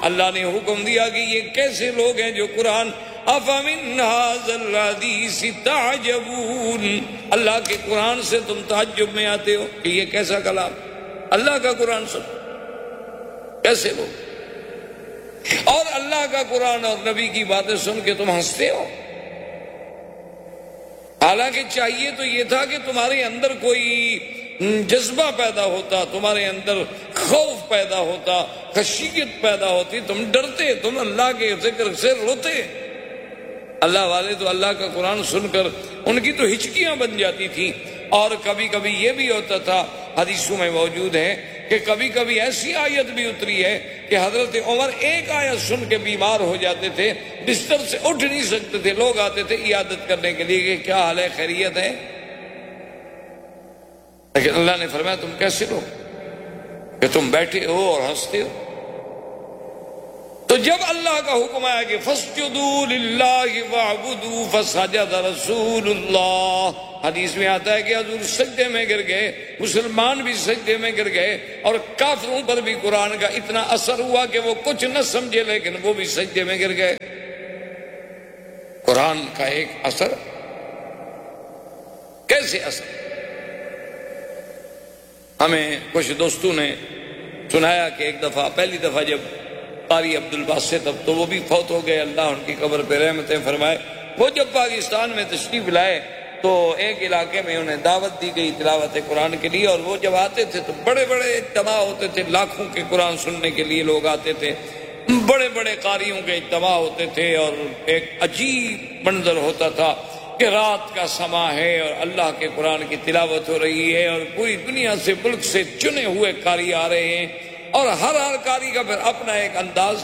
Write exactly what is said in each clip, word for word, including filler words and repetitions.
اللہ نے حکم دیا کہ یہ کیسے لوگ ہیں جو قرآن افمن ھذا الحدیث تعجبون، اللہ کے قرآن سے تم تعجب میں آتے ہو کہ یہ کیسا کلام، اللہ کا قرآن سن کیسے لوگ، اور اللہ کا قرآن اور نبی کی باتیں سن کے تم ہنستے ہو۔ حالانکہ چاہیے تو یہ تھا کہ تمہارے اندر کوئی جذبہ پیدا ہوتا، تمہارے اندر خوف پیدا ہوتا، خشیت پیدا ہوتی، تم ڈرتے، تم اللہ کے ذکر سے روتے۔ اللہ والے تو اللہ کا قرآن سن کر ان کی تو ہچکیاں بن جاتی تھیں، اور کبھی کبھی یہ بھی ہوتا تھا، حدیثوں میں موجود ہے کہ کبھی کبھی ایسی آیت بھی اتری ہے کہ حضرت عمر ایک آیت سن کے بیمار ہو جاتے تھے، بستر سے اٹھ نہیں سکتے تھے، لوگ آتے تھے عیادت کرنے کے لیے کہ کیا حال ہے، خیریت ہے؟ لیکن اللہ نے فرمایا تم کیسے لو کہ تم بیٹھے ہو اور ہنستے ہو؟ تو جب اللہ کا حکم آیا کہ فَاسْجُدُوا لِلَّهِ وَاعْبُدُوا فَسَجَدَ رَسُولُ اللَّهِ، حدیث میں آتا ہے کہ حضور سجدے میں گر گئے، مسلمان بھی سجدے میں گر گئے، اور کافروں پر بھی قرآن کا اتنا اثر ہوا کہ وہ کچھ نہ سمجھے لیکن وہ بھی سجدے میں گر گئے۔ قرآن کا ایک اثر، کیسے اثر؟ ہمیں کچھ دوستوں نے سنایا کہ ایک دفعہ، پہلی دفعہ جب قاری عبد الباسط، اب تو وہ بھی فوت ہو گئے، اللہ ان کی قبر پہ رحمتیں فرمائے، وہ جب پاکستان میں تشریف لائے تو ایک علاقے میں انہیں دعوت دی گئی تلاوت قرآن کے لیے، اور وہ جب آتے تھے تو بڑے بڑے اجتماع ہوتے تھے، لاکھوں کے قرآن سننے کے لیے لوگ آتے تھے، بڑے بڑے قاریوں کے اجتماع ہوتے تھے، اور ایک عجیب منظر ہوتا تھا کہ رات کا سما ہے اور اللہ کے قرآن کی تلاوت ہو رہی ہے، اور پوری دنیا سے، ملک سے چنے ہوئے قاری آ رہے ہیں، اور ہر ہر قاری کا پھر اپنا ایک انداز۔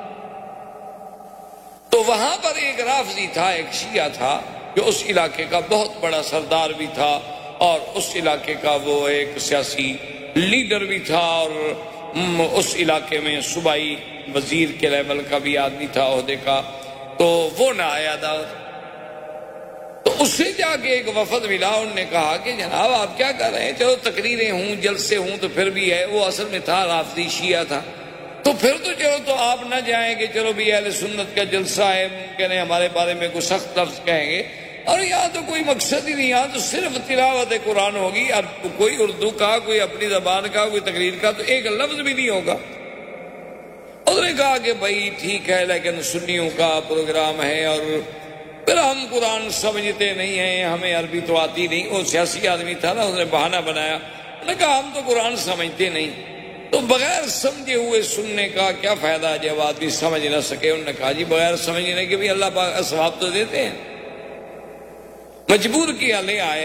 تو وہاں پر ایک رافضی تھا، ایک شیعہ تھا، جو اس علاقے کا بہت بڑا سردار بھی تھا، اور اس علاقے کا وہ ایک سیاسی لیڈر بھی تھا، اور اس علاقے میں صوبائی وزیر کے لیول کا بھی آدمی تھا، عہدے کا۔ تو وہ نہ آیا دعوت، تو اس سے جا کے ایک وفد ملا، انہوں نے کہا کہ جناب آپ کیا کر رہے ہیں، چلو تقریریں ہوں، جلسے ہوں تو پھر بھی ہے، وہ اصل میں تھا رافضی شیعہ تھا، تو پھر تو چلو تو آپ نہ جائیں گے، چلو بھی اہل سنت کا جلسہ ہے، ممکن ہے ہمارے بارے میں کوئی سخت لفظ کہیں گے، اور یہاں تو کوئی مقصد ہی نہیں، یہاں تو صرف تلاوت قرآن ہوگی، اور کوئی اردو کا، کوئی اپنی زبان کا، کوئی تقریر کا تو ایک لفظ بھی نہیں ہوگا۔ اس نے کہا کہ بھائی ٹھیک ہے، لیکن سنیوں کا پروگرام ہے، اور پھر ہم قرآن سمجھتے نہیں ہیں، ہمیں عربی تو آتی نہیں۔ وہ سیاسی آدمی تھا نا، اس نے بہانہ بنایا، انہوں نے کہا ہم تو قرآن سمجھتے نہیں۔ تو بغیر سمجھے ہوئے سننے کا کیا فائدہ جب آدمی سمجھ نہ سکے؟ انہوں نے کہا جی بغیر سمجھنے کے بھی اللہ پاک ثواب تو دیتے ہیں۔ مجبور کیا لے آئے،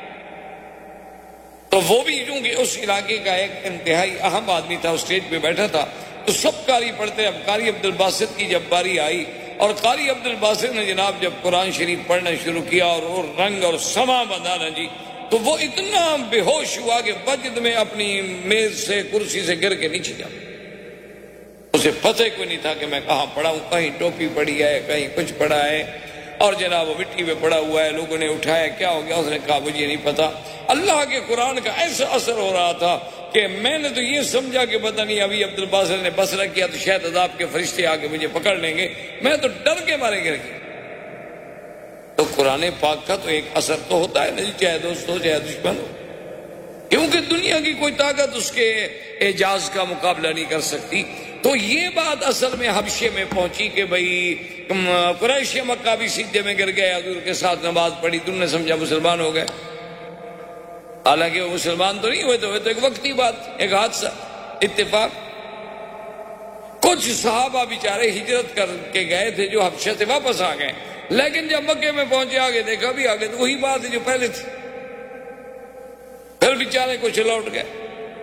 تو وہ بھی چونکہ اس علاقے کا ایک انتہائی اہم آدمی تھا، اس اسٹیج پہ بیٹھا تھا، تو سب قاری پڑھتے۔ اب قاری عبد الباسط کی جب باری آئی، اور قاری عبد الباسط نے جناب جب قرآن شریف پڑھنا شروع کیا، اور وہ رنگ اور سما بندانا جی، تو وہ اتنا بے ہوش ہوا کہ بجد میں اپنی میز سے، کرسی سے گر کے نیچے جا۔ اسے پتہ کوئی نہیں تھا کہ میں کہاں پڑا ہوں، کہیں ٹوپی پڑی ہے، کہیں کچھ پڑا ہے، اور جناب وہ مٹی پہ پڑا ہوا ہے، لوگوں نے اٹھایا، کیا ہو گیا؟ اس نے کہا مجھے نہیں پتا۔ اللہ کے قرآن کا ایسا اثر ہو رہا تھا کہ میں نے تو یہ سمجھا کہ پتہ نہیں ابھی عبد الباسط نے بصرہ کیا تو شاید عذاب کے فرشتے آ کے مجھے پکڑ لیں گے، میں تو ڈر کے مارے گر گیا۔ تو قرآن پاک کا تو ایک اثر تو ہوتا ہے نہیں، چاہے دوست ہو چاہے دشمن ہو، کیونکہ دنیا کی کوئی طاقت اس کے اعجاز کا مقابلہ نہیں کر سکتی۔ تو یہ بات اصل میں حبشے میں پہنچی کہ بھئی قریش مکہ بھی سجدے میں گر گئے، حضور کے ساتھ نماز پڑھی، تم نے سمجھا مسلمان ہو گئے، حالانکہ وہ مسلمان تو نہیں ہوئے، تو ایک وقتی بات، ایک حادثہ، اتفاق۔ کچھ صحابہ بیچارے ہجرت کر کے گئے تھے جو حبشہ سے واپس آ گئے، لیکن جب مکے میں پہنچے آگے دیکھا بھی آگے تو وہی بات ہے جو پہلے تھی، پھر بیچارے کچھ لوٹ گئے،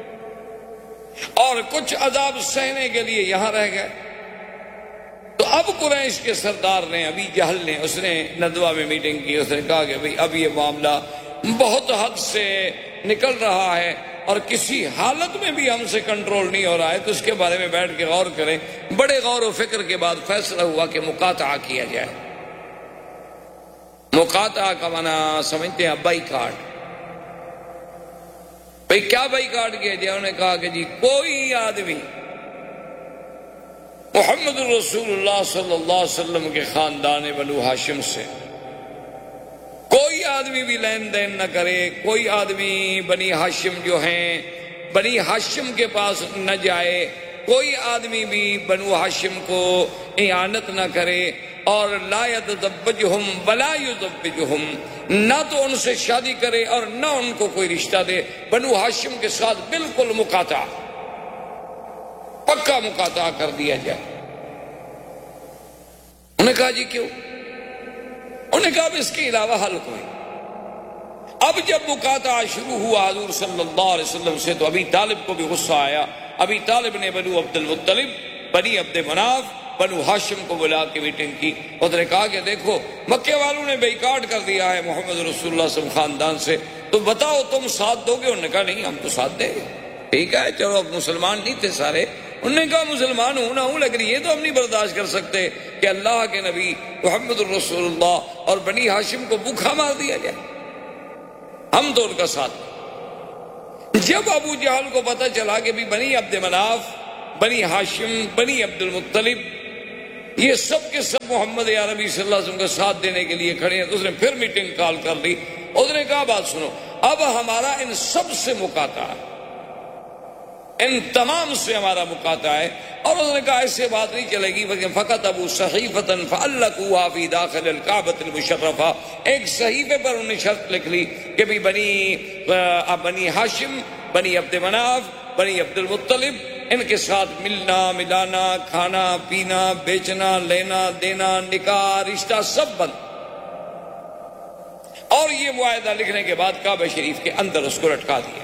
اور کچھ عذاب سہنے کے لیے یہاں رہ گئے۔ تو اب قریش کے سردار نے، ابھی جہل نے، اس نے ندوہ میں میٹنگ کی، اس نے کہا کہ بھئی اب یہ معاملہ بہت حد سے نکل رہا ہے اور کسی حالت میں بھی ہم سے کنٹرول نہیں ہو رہا ہے، تو اس کے بارے میں بیٹھ کے غور کریں۔ بڑے غور و فکر کے بعد فیصلہ ہوا کہ مقاطعہ کیا جائے۔ مقاطعہ کا معنی سمجھتے ہیں بائی کاٹ۔ بھئی کیا بائی کاٹ کیا جائے؟ انہوں نے کہا کہ جی کوئی آدمی محمد الرسول اللہ صلی اللہ علیہ وسلم کے خاندان بنو ہاشم سے کوئی آدمی بھی لین دین نہ کرے، کوئی آدمی بنی ہاشم جو ہیں بنی ہاشم کے پاس نہ جائے، کوئی آدمی بھی بنو ہاشم کو اعانت نہ کرے، اور لا یتزوجہم ولا یزوجہم، نہ تو ان سے شادی کرے اور نہ ان کو کوئی رشتہ دے۔ بنو ہاشم کے ساتھ بالکل مقاطعہ، پکا مقاطعہ کر دیا جائے۔ انہوں نے کہا جی کیوں؟ انہوں نے کہا اب اس کے علاوہ حل کوئی۔ اب جب مقاطعہ شروع ہوا حضور صلی اللہ علیہ وسلم سے تو ابی طالب کو بھی غصہ آیا۔ ابی طالب نے بنو عبد المطلب، بنی عبد مناف، بنو ہاشم کو بلا کے میٹنگ کی۔ اس نے کہا کہ دیکھو مکے والوں نے بیکاٹ کر دیا ہے محمد رسول اللہ صلی اللہ علیہ وسلم خاندان سے، تو بتاؤ تم ساتھ دو گے؟ انہوں نے کہا نہیں ہم تو ساتھ دیں گے۔ ٹھیک ہے چلو، اب مسلمان نہیں تھے سارے، انہوں نے کہا مسلمان ہوں نہ ہوں لیکن یہ تو ہم نہیں برداشت کر سکتے کہ اللہ کے نبی محمد الرسول اللہ اور بنی ہاشم کو بھوکا مار دیا جائے، ہم تو ان کا ساتھ۔ جب ابو جہل کو پتہ چلا کہ بھی بنی عبد مناف، بنی ہاشم، بنی عبد المطلب یہ سب کے سب محمد عربی صلی اللہ علیہ وسلم کا ساتھ دینے کے لیے کھڑے ہیں، تو اس نے پھر میٹنگ کال کر لی۔ اس نے کہا بات سنو، اب ہمارا ان سب سے مقاطعہ ہے، ان تمام سے ہمارا مقاطعہ ہے۔ اور اس نے کہا ایسے بات نہیں چلے گی، بلکہ فقط ابو صحیفۃ فعلقوها فی داخل الکعبۃ المشرفہ، ایک صحیفے پر انہوں نے شرط لکھ لی کہ بھی بنی بنی ہاشم، بنی عبد مناف، بنی عبد المطلب ان کے ساتھ ملنا ملانا، کھانا پینا، بیچنا لینا دینا، نکاح رشتہ سب بند۔ اور یہ معاہدہ لکھنے کے بعد کعبہ شریف کے اندر اس کو لٹکا دیا۔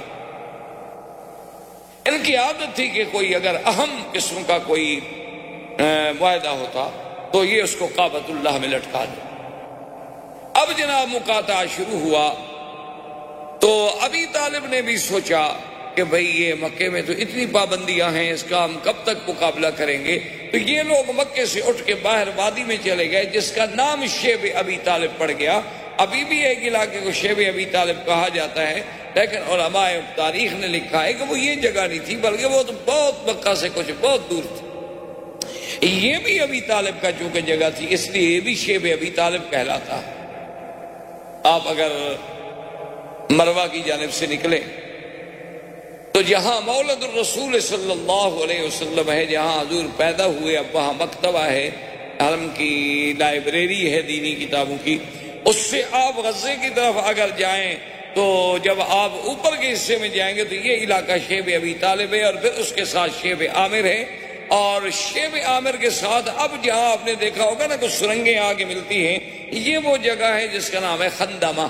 ان کی عادت تھی کہ کوئی اگر اہم قسم کا کوئی معاہدہ ہوتا تو یہ اس کو کعبۃ اللہ میں لٹکا دے۔ اب جناب مقاطعہ شروع ہوا تو ابی طالب نے بھی سوچا کہ بھئی یہ مکے میں تو اتنی پابندیاں ہیں، اس کا ہم کب تک مقابلہ کریں گے؟ تو یہ لوگ مکے سے اٹھ کے باہر وادی میں چلے گئے جس کا نام شیب ابی طالب پڑ گیا۔ ابھی بھی ایک علاقے کو شیب ابی طالب کہا جاتا ہے، لیکن علماء تاریخ نے لکھا ہے کہ وہ یہ جگہ نہیں تھی بلکہ وہ تو بہت مکہ سے کچھ بہت دور تھی۔ یہ بھی ابی طالب کا چونکہ جگہ تھی اس لیے یہ بھی شیب ابی طالب کہلاتا۔ آپ اگر مروہ کی جانب سے نکلے تو جہاں مولد الرسول صلی اللہ علیہ وسلم ہے، جہاں حضور پیدا ہوئے، اب وہاں مکتبہ ہے، حرم کی لائبریری ہے دینی کتابوں کی۔ اس سے آپ غزے کی طرف اگر جائیں تو جب آپ اوپر کے حصے میں جائیں گے تو یہ علاقہ شیب ابی طالب ہے، اور پھر اس کے ساتھ شیب عامر ہے، اور شیب عامر کے ساتھ اب جہاں آپ نے دیکھا ہوگا نا کچھ سرنگیں آگے ملتی ہیں، یہ وہ جگہ ہے جس کا نام ہے خندمہ۔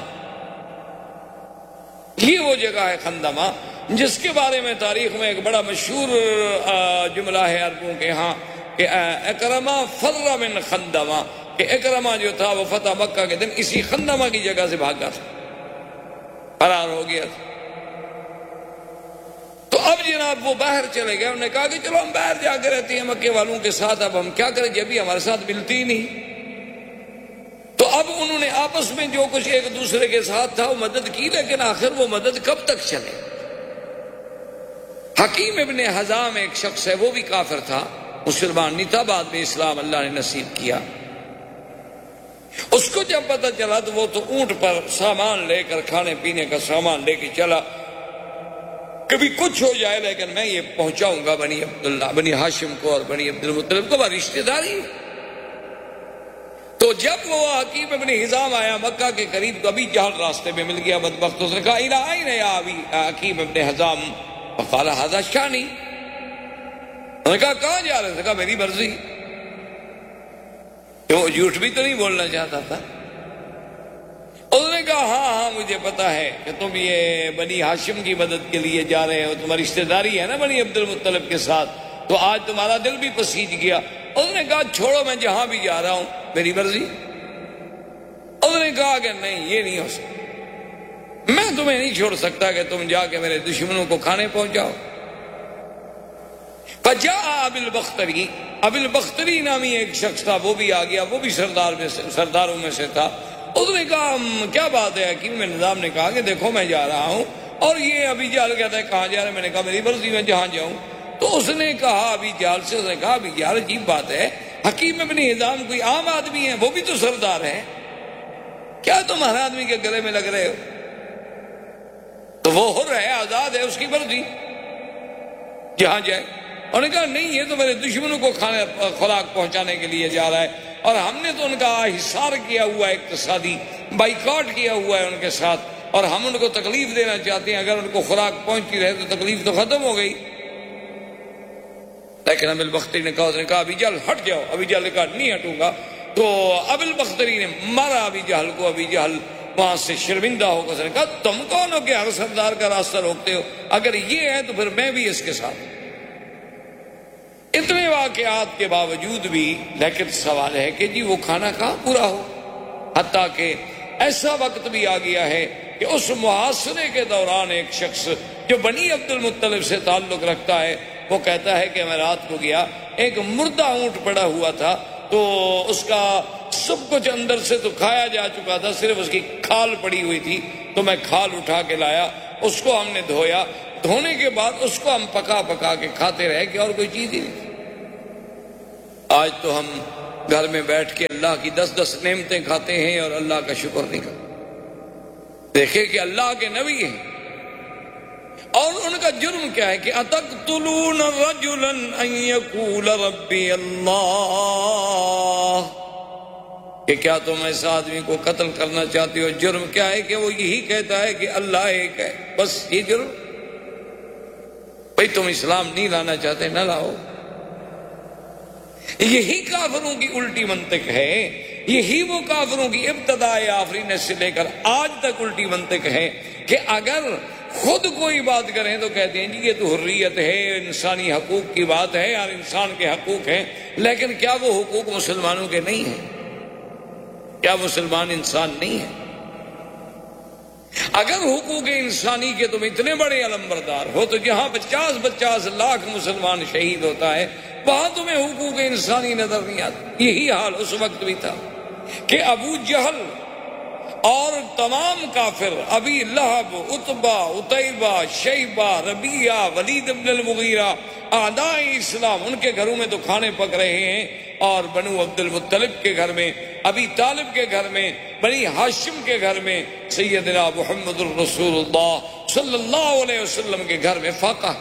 یہ وہ جگہ ہے خندمہ جس کے بارے میں تاریخ میں ایک بڑا مشہور جملہ ہے عربوں کے ہاں کہ اکرمہ فر من خندمہ، کہ اکرمہ جو تھا وہ فتح مکہ کے دن اسی خندمہ کی جگہ سے بھاگا تھا، فرار ہو گیا تھا۔ تو اب جناب وہ باہر چلے گئے، انہوں نے کہا کہ چلو ہم باہر جا کے رہتے ہیں مکے والوں کے ساتھ، اب ہم کیا کریں جب بھی ہمارے ساتھ ملتی ہی نہیں۔ تو اب انہوں نے آپس میں جو کچھ ایک دوسرے کے ساتھ تھا وہ مدد کی، لیکن آخر وہ مدد کب تک چلے؟ حکیم ابن حزام ایک شخص ہے، وہ بھی کافر تھا، مسلمان نہیں تھا، بعد میں اسلام اللہ نے نصیب کیا۔ اس کو جب پتہ چلا تو وہ تو اونٹ پر سامان لے کر، کھانے پینے کا سامان لے کے چلا، کبھی کچھ ہو جائے لیکن میں یہ پہنچاؤں گا بنی عبداللہ، بنی ہاشم کو اور بنی عبد المطلب کو، رشتہ داری۔ تو جب وہ حکیم ابن حزام آیا مکہ کے قریب تو ابھی جہل راستے میں مل گیا بدبخت۔ اس نے کہا اِلَىٰ أَيْنَ يَا أَبِي حکیم ابن حزام؟ فقال هذا شانی۔ انہوں نے کہا کہاں جا رہے تھے؟ کہا میری مرضی۔ کہ وہ جھوٹ بھی تو نہیں بولنا چاہتا تھا۔ انہوں نے کہا ہاں ہاں مجھے پتا ہے کہ تم یہ بنی ہاشم کی مدد کے لیے جا رہے ہو، تمہاری رشتہ داری ہے نا بنی عبد المطلب کے ساتھ، تو آج تمہارا دل بھی پسیج گیا۔ انہوں نے کہا چھوڑو میں جہاں بھی جا رہا ہوں میری مرضی۔ انہوں نے کہا کہ نہیں یہ نہیں ہو سکتا، میں تمہیں نہیں چھوڑ سکتا کہ تم جا کے میرے دشمنوں کو کھانے پہنچاؤ۔ فجاء ابی البختری، ابی البختری نامی ایک شخص تھا، وہ بھی آ گیا، وہ بھی سردار میں سے سرداروں میں سے تھا۔ اس نے کہا کیا بات ہے؟ حکیم نظام نے کہا کہ دیکھو میں جا رہا ہوں، اور یہ ابھی جہل کہتا ہے کہاں جا رہے ہیں؟ میں نے کہا میری مرضی میں جہاں جاؤں۔ تو اس نے کہا ابھی جہل سے، اس نے کہا ابھی جہل عجیب بات ہے، حکیم ابن حزام کوئی عام آدمی ہے، وہ بھی تو سردار ہے، کیا تم ہر آدمی کے گلے میں لگ رہے ہو؟ تو وہ حر ہے، آزاد ہے، اس کی مرضی جہاں جائے۔ انہوں نے کہا نہیں، یہ تو میرے دشمنوں کو کھانے خوراک پہنچانے کے لیے جا رہا ہے، اور ہم نے تو ان کا حصار کیا ہوا ہے، اقتصادی بائیکاٹ کیا ہوا ہے ان کے ساتھ، اور ہم ان کو تکلیف دینا چاہتے ہیں، اگر ان کو خوراک پہنچتی رہے تو تکلیف تو ختم ہو گئی۔ لیکن ابی البختری نے کہا، اس نے کہا ابی جہل ہٹ جاؤ۔ ابی جہل نے کہا نہیں ہٹوں گا۔ تو ابی البختری نے مارا ابی جہل کو۔ ابی جہل وہاں سے شرمندہ ہو کر اس نے کہا تم کون ہو کہ ہر سردار کا راستہ روکتے ہو؟ اگر یہ ہے تو پھر میں بھی اس کے ساتھ۔ اتنے واقعات کے باوجود بھی لیکن سوال ہے کہ جی وہ کھانا کہاں پورا ہو، حتیٰ کہ ایسا وقت بھی آ گیا ہے کہ اس محاصرے کے دوران ایک شخص جو بنی عبد المطلب سے تعلق رکھتا ہے، وہ کہتا ہے کہ میں رات کو گیا، ایک مردہ اونٹ پڑا ہوا تھا، تو اس کا سب کچھ اندر سے تو کھایا جا چکا تھا، صرف اس کی کھال پڑی ہوئی تھی، تو میں کھال اٹھا کے لایا، اس کو ہم نے دھویا، دھونے کے بعد اس کو ہم پکا پکا کے کھاتے رہے کہ اور کوئی چیز ہی نہیں۔ آج تو ہم گھر میں بیٹھ کے اللہ کی دس دس نعمتیں کھاتے ہیں اور اللہ کا شکر نہیں کرتے۔ دیکھیں کہ اللہ کے نبی ہیں، اور ان کا جرم کیا ہے کہ اتقتلون رجلا ان یقول ربی اللہ، کہ کیا تم ایسا آدمی کو قتل کرنا چاہتے ہو؟ جرم کیا ہے کہ وہ یہی کہتا ہے کہ اللہ ایک ہے، بس یہ جرم۔ بھئی تم اسلام نہیں لانا چاہتے، نہ لاؤ۔ یہی کافروں کی الٹی منطق ہے، یہی وہ کافروں کی ابتداء آفرینت سے لے کر آج تک الٹی منطق ہے کہ اگر خود کوئی بات کریں تو کہتے ہیں جی یہ تو حریت ہے، انسانی حقوق کی بات ہے، اور انسان کے حقوق ہیں، لیکن کیا وہ حقوق مسلمانوں کے نہیں ہیں؟ کیا مسلمان انسان نہیں ہے؟ اگر حقوق انسانی کے تم اتنے بڑے علمبردار ہو تو جہاں پچاس پچاس لاکھ مسلمان شہید ہوتا ہے وہاں تمہیں حقوق انسانی نظر نہیں آتی۔ یہی حال اس وقت بھی تھا کہ ابو جہل اور تمام کافر، ابی لہب، عتبہ، عتیبہ، شیبہ، ربیعہ، ولید بن المغیرہ، اعداء اسلام، ان کے گھروں میں تو کھانے پک رہے ہیں، اور بنو عبد المطلب کے گھر میں، ابی طالب کے گھر میں، بنی ہاشم کے گھر میں، سیدنا محمد الرسول اللہ صلی اللہ علیہ وسلم کے گھر میں فاقہ۔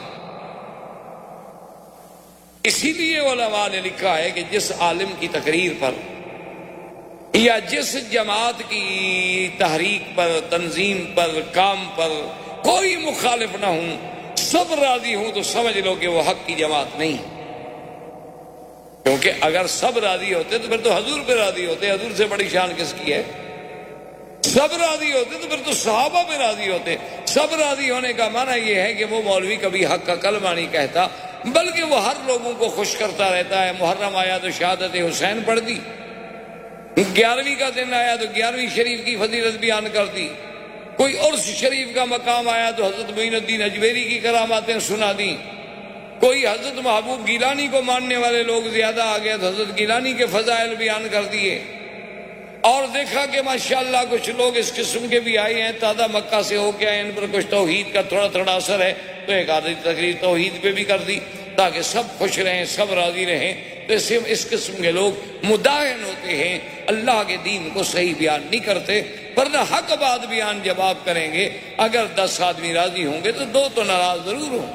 اسی لیے علماء نے لکھا ہے کہ جس عالم کی تقریر پر یا جس جماعت کی تحریک پر، تنظیم پر، کام پر کوئی مخالف نہ ہوں، سب راضی ہوں، تو سمجھ لو کہ وہ حق کی جماعت نہیں، کیونکہ اگر سب راضی ہوتے تو پھر تو حضور پہ راضی ہوتے، حضور سے بڑی شان کس کی ہے؟ سب راضی ہوتے تو پھر تو صحابہ پہ راضی ہوتے۔ سب راضی ہونے کا معنی یہ ہے کہ وہ مولوی کبھی حق کا کلمہ نہیں کہتا، بلکہ وہ ہر لوگوں کو خوش کرتا رہتا ہے۔ محرم آیا تو شہادت حسین پڑھ دی، گیارہویں کا دن آیا تو گیارہویں شریف کی فضیلت بیان کر دی، کوئی عرس شریف کا مقام آیا تو حضرت معین الدین اجمیری کی کراماتیں سنا دی، کوئی حضرت محبوب گیلانی کو ماننے والے لوگ زیادہ آ گئے تو حضرت گیلانی کے فضائل بیان کر دیے، اور دیکھا کہ ماشاءاللہ کچھ لوگ اس قسم کے بھی آئے ہیں، تازہ مکہ سے ہو کے آئے، ان پر کچھ توحید کا تھوڑا تھوڑا اثر ہے، تو ایک آدھی تقریر توحید پہ بھی کر دی تاکہ سب خوش رہیں، سب راضی رہیں۔ تو اس اس قسم کے لوگ مداہن ہوتے ہیں، اللہ کے دین کو صحیح بیان نہیں کرتے، ورنہ حق بات بیان جب آپ کریں گے، اگر دس آدمی راضی ہوں گے تو دو تو ناراض ضرور ہوں۔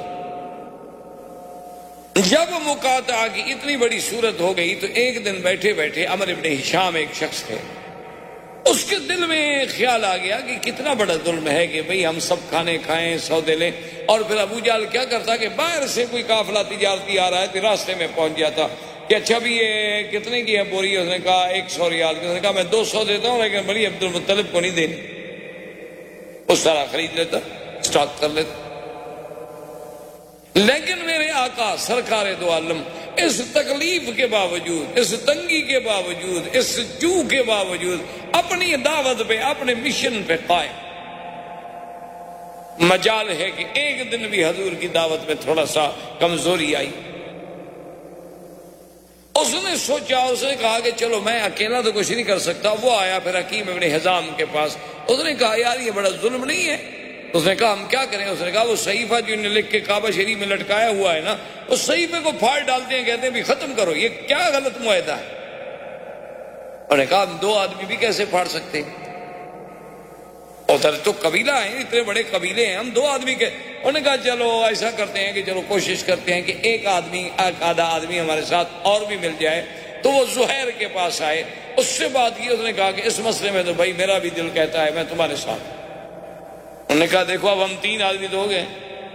جب مقاطعہ کی اتنی بڑی صورت ہو گئی تو ایک دن بیٹھے بیٹھے عمر ابن ہشام ایک شخص تھے، اس کے دل میں خیال آ گیا کہ کتنا بڑا ظلم ہے کہ بھئی ہم سب کھانے کھائیں، سودے لیں، اور پھر ابو جہل کیا کرتا کہ باہر سے کوئی قافلہ تجارتی آ رہا ہے تو راستے میں پہنچ جاتا کہ اچھا بھی یہ کتنے کی ہے بوری؟ اس نے کہا ایک سو ریال کی۔ اس نے کہا میں دو سو دیتا ہوں لیکن بڑی عبد المطلب کو نہیں دینی، اس طرح خرید لیتا، اسٹاک کر لیتا۔ لیکن میرے آقا سرکار دو عالم اس تکلیف کے باوجود، اس تنگی کے باوجود، اس جو کے باوجود اپنی دعوت پہ، اپنے مشن پہ قائم۔ مجال ہے کہ ایک دن بھی حضور کی دعوت میں تھوڑا سا کمزوری آئی، اس نے سوچا، اس نے کہا کہ چلو میں اکیلا تو کچھ نہیں کر سکتا۔ وہ آیا پھر حکیم ابن حزام کے پاس، اس نے کہا یار یہ بڑا ظلم نہیں ہے اس نے کہا ہم کیا کریں؟ اس نے کہا وہ صحیفہ جو انہیں لکھ کے کعبہ شریف میں لٹکایا ہوا ہے نا، اس صحیفے کو پھاڑ ڈالتے ہیں، کہتے ہیں بھی ختم کرو، یہ کیا غلط معاہدہ ہے؟ انہوں نے کہا ہم دو آدمی بھی کیسے پھاڑ سکتے ہیں؟ ادھر تو قبیلہ ہیں، اتنے بڑے قبیلے ہیں، ہم دو آدمی کے۔ انہوں نے کہا چلو ایسا کرتے ہیں کہ چلو کوشش کرتے ہیں کہ ایک آدمی ایک آدھا آدمی ہمارے ساتھ اور بھی مل جائے۔ تو وہ زہیر کے پاس آئے، اس سے بات کی، اس نے کہا کہ اس مسئلے میں تو بھائی میرا بھی دل کہتا ہے میں تمہارے ساتھ۔ انہوں نے کہا دیکھو اب ہم تین آدمی تو ہو گئے،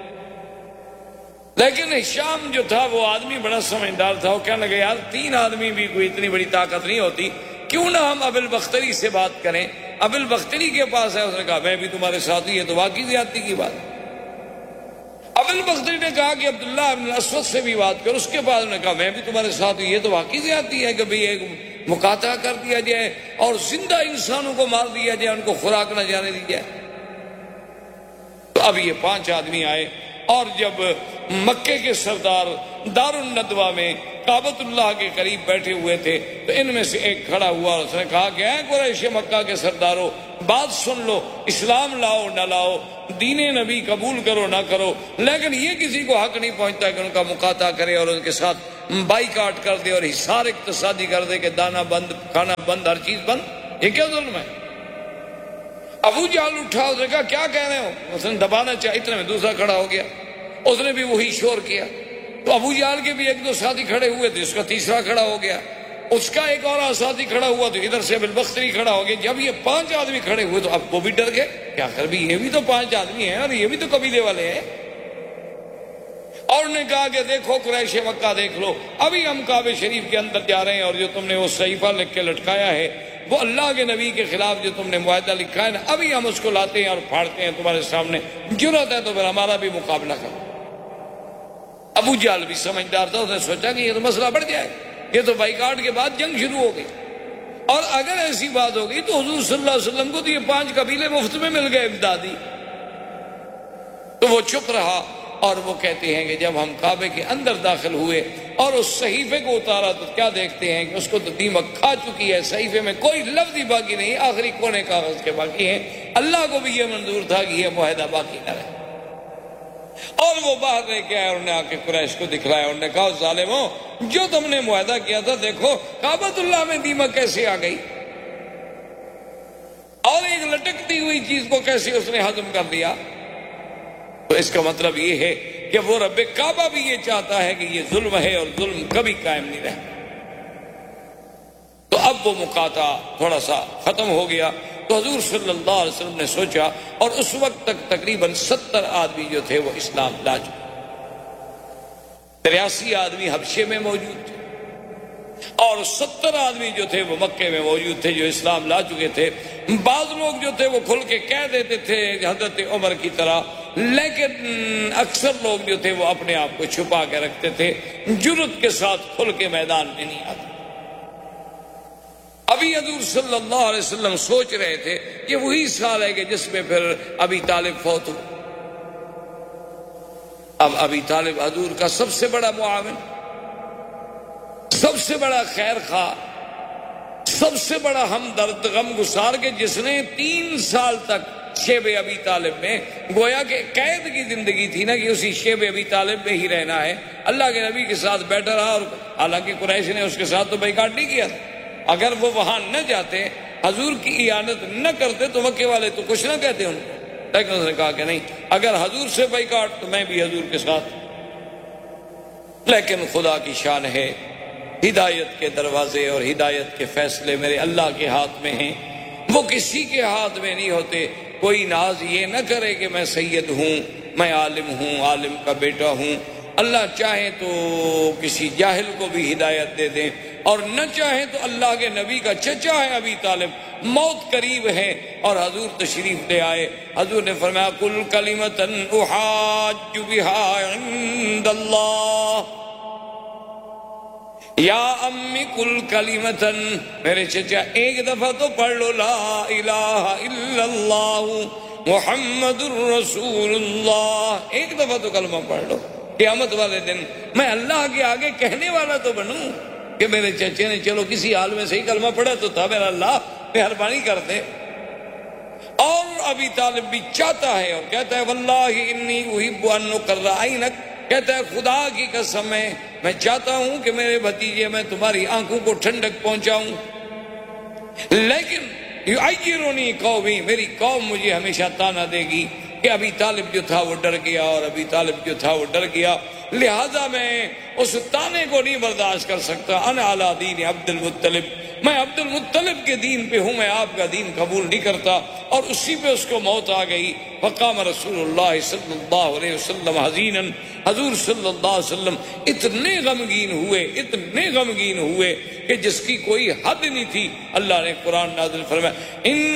لیکن ہشام جو تھا وہ آدمی بڑا سمجھدار تھا، وہ کہنے لگا یار تین آدمی بھی کوئی اتنی بڑی طاقت نہیں ہوتی، کیوں نہ ہم ابو البختری سے بات کریں؟ ابو البختری کے پاس ہے، اس نے کہا میں بھی تمہارے ساتھ ہی، یہ تو واقعی زیادتی کی بات۔ ابو البختری نے کہا کہ عبداللہ بن اسود سے بھی بات کر، اس کے بعد نے کہا میں بھی تمہارے ساتھ ہوں، یہ تو واقعی زیادتی ہے کہ بھئی ایک مقاطعہ کر دیا جائے اور زندہ انسانوں کو مار دیا جائے، ان کو خوراک نہ جانے دی جائے۔ تو اب یہ پانچ آدمی آئے، اور جب مکے کے سردار دار الندوہ میں کعبۃ اللہ کے قریب بیٹھے ہوئے تھے تو ان میں سے ایک کھڑا ہوا اور اس نے کہا کہ اے قریش مکہ کے سرداروں، بات سن لو، اسلام لاؤ نہ لاؤ، دین نبی قبول کرو نہ کرو، لیکن یہ کسی کو حق نہیں پہنچتا کہ ان کا مقاطعہ کرے اور ان کے ساتھ بائیکاٹ کر دے اور حصار اقتصادی کر دے کہ دانا بند، کھانا بند، ہر چیز بند۔ یہ کیا ظلم ہے؟ ابو جہل اٹھا، اس نے کہا کیا کہہ رہے ہو؟ اس نے دبانا چاہا، اتنے میں دوسرا کھڑا ہو گیا، اس نے بھی وہی شور کیا۔ تو ابو جہل کے بھی ایک دو ساتھی کھڑے ہوئے تھے، اس کا تیسرا کھڑا ہو گیا، اس کا ایک اور ساتھی کھڑا ہوا تو ادھر سے ابو البختری کھڑا ہو گیا۔ جب یہ پانچ آدمی کھڑے ہوئے تو اب وہ بھی ڈر گئے، کیا کر بھی یہ بھی تو پانچ آدمی ہیں اور یہ بھی تو قبیلے والے ہیں۔ اور انہوں نے کہا کہ دیکھو قریش مکہ دیکھ لو، ابھی ہم کعبہ شریف کے اندر جا رہے ہیں اور جو تم نے وہ صحیفہ لکھ کے لٹکایا ہے وہ اللہ کے نبی کے خلاف جو تم نے معاہدہ لکھا ہے نا، ابھی ہم اس کو لاتے ہیں اور پھاڑتے ہیں تمہارے سامنے، جرأت ہے تو پھر ہمارا بھی مقابلہ کرو۔ ابو جہل بھی سمجھدار تھا، اس نے سوچا کہ یہ تو مسئلہ بڑھ جائے، یہ تو بائیکاٹ کے بعد جنگ شروع ہو گئی، اور اگر ایسی بات ہو گئی تو حضور صلی اللہ علیہ وسلم کو تو یہ پانچ قبیلے مفت میں مل گئے امدادی۔ تو وہ چپ رہا، اور وہ کہتے ہیں کہ جب ہم کعبے کے اندر داخل ہوئے اور اس صحیفے کو اتارا تو کیا دیکھتے ہیں کہ اس کو تو دیمک کھا چکی ہے، صحیفے میں کوئی لفظ ہی باقی نہیں، آخری کونے کاغذ کے باقی ہیں۔ اللہ کو بھی یہ منظور تھا کہ یہ معاہدہ باقی نہ رہے، اور وہ باہر لے کے آئے، انہوں نے آ کے قریش کو دکھلایا، انہوں نے کہا ظالموں، جو تم نے معاہدہ کیا تھا دیکھو کعبۃ اللہ میں دیمک کیسے آ گئی، اور ایک لٹکتی ہوئی چیز کو کیسے اس نے ہضم کر دیا۔ تو اس کا مطلب یہ ہے کہ وہ رب کعبہ بھی یہ چاہتا ہے کہ یہ ظلم ہے اور ظلم کبھی قائم نہیں رہے۔ تو اب وہ مقاطعہ تھوڑا سا ختم ہو گیا، تو حضور صلی اللہ علیہ وسلم نے سوچا، اور اس وقت تک تقریباً ستر آدمی جو تھے وہ اسلام لا چکے، تریاسی آدمی حبشے میں موجود تھے اور ستر آدمی جو تھے وہ مکے میں موجود تھے جو اسلام لا چکے تھے۔ بعض لوگ جو تھے وہ کھل کے کہہ دیتے تھے حضرت عمر کی طرح، لیکن اکثر لوگ جو تھے وہ اپنے آپ کو چھپا کے رکھتے تھے، جرأت کے ساتھ کھل کے میدان میں نہیں آتے۔ ابھی حضور صلی اللہ علیہ وسلم سوچ رہے تھے کہ وہی سال ہے کہ جس میں پھر ابی طالب فوت ہو۔ اب ابی طالب حضور کا سب سے بڑا معاون، سب سے بڑا خیر خواہ، سب سے بڑا ہمدرد، غم گسار، کے جس نے تین سال تک شیب ابی طالب میں، گویا کہ قید کی زندگی تھی نا کہ اسی شیب ابی طالب میں ہی رہنا ہے، اللہ کے نبی کے ساتھ بیٹھا رہا، اور حالانکہ قریش نے اس کے ساتھ تو بائیکاٹ نہیں کیا، اگر وہ وہاں نہ جاتے، حضور کی اعانت نہ کرتے تو مکے والے تو کچھ نہ کہتے ان کو، لیکن اس نے کہا کہ نہیں، اگر حضور سے بائیکاٹ تو میں بھی حضور کے ساتھ۔ لیکن خدا کی شان ہے، ہدایت کے دروازے اور ہدایت کے فیصلے میرے اللہ کے ہاتھ میں ہیں، وہ کسی کے ہاتھ میں نہیں ہوتے۔ کوئی ناز یہ نہ کرے کہ میں سید ہوں، میں عالم ہوں، عالم کا بیٹا ہوں، اللہ چاہے تو کسی جاہل کو بھی ہدایت دے دیں، اور نہ چاہے تو اللہ کے نبی کا چچا ہے ابی طالب، موت قریب ہے اور حضور تشریف لے آئے۔ حضور نے فرمایا کل کلمۃ احاج بها عند اللہ یا امی کل کلمتن، میرے چچا ایک دفعہ تو پڑھ لو لا الہ الا اللہ محمد الرسول اللہ، ایک دفعہ تو کلمہ پڑھ لو، قیامت والے دن میں اللہ کے آگے کہنے والا تو بنوں کہ میرے چچے نے چلو کسی حال میں صحیح کلمہ پڑھا تو تھا، میرا اللہ مہربانی کر دے۔ اور ابی طالب بھی چاہتا ہے اور کہتا ہے واللہ انی احب ان اقر عینک، کہتا ہے خدا کی قسم ہے میں چاہتا ہوں کہ میرے بھتیجے میں تمہاری آنکھوں کو ٹھنڈک پہنچاؤں، لیکن یعیرنی قومی، میری قوم مجھے ہمیشہ تانا دے گی کہ ابی طالب جو تھا وہ ڈر گیا اور ابی طالب جو تھا وہ ڈر گیا، لہذا میں اس تانے کو نہیں برداشت کر سکتا۔ انا علی دین عبد المطلب، میں عبد المطلب کے دین پہ ہوں، میں آپ کا دین قبول نہیں کرتا، اور اسی پہ اس کو موت آ گئی۔ فقام رسول اللہ صلی اللہ علیہ وسلم حزینا، حضور صلی اللہ علیہ وسلم اتنے غمگین ہوئے، اتنے غمگین ہوئے کہ جس کی کوئی حد نہیں تھی۔ اللہ نے قرآن نازل فرمایا ان